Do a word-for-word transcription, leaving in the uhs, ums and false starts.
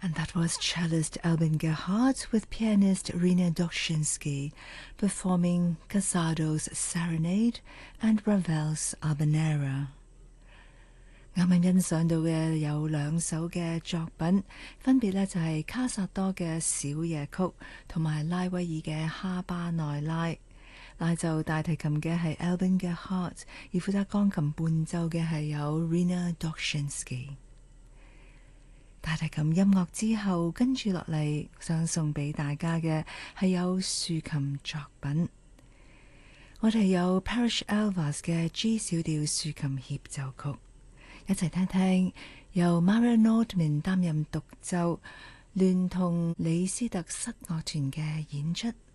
And that was cellist Albin Gerhardt with pianist Rina Dokshinsky performing Casado's Serenade and Ravel's Habanera。啱啱欣賞到嘅有兩首嘅作品，分別呢就係卡薩多嘅小夜曲同埋拉威爾嘅哈巴內拉。拉奏大提琴嘅係 Albin Gerhardt， 而負責鋼琴伴奏嘅係有 Rina Dokshinsky。大提琴音樂之後，跟住落嚟想送俾大家嘅係有豎琴作品。我哋有 Parish Elvas 嘅 G 小調豎琴協奏曲。一齊聽聽由 Mario Nordman 擔任獨奏，聯同李斯特室樂團嘅演出。